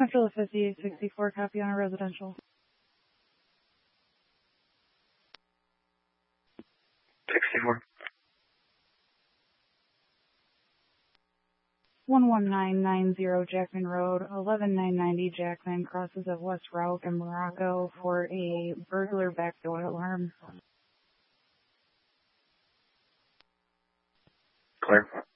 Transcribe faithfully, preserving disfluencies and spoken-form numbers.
Central fifty-eight sixty-four, copy on a residential. sixty-four. one one nine nine zero Jackman Road, eleven nine ninety Jackman, crosses of West Route in Morocco for a burglar backdoor alarm. Clear.